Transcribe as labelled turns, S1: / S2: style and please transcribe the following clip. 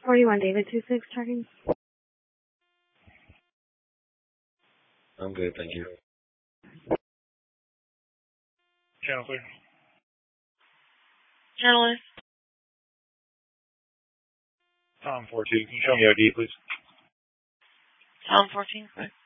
S1: 41 David 26 tracking.
S2: I'm good, thank you.
S3: Channel clear.
S1: Channel is.
S3: Tom 42. Can you show me ID, please?
S1: Tom 14, correct.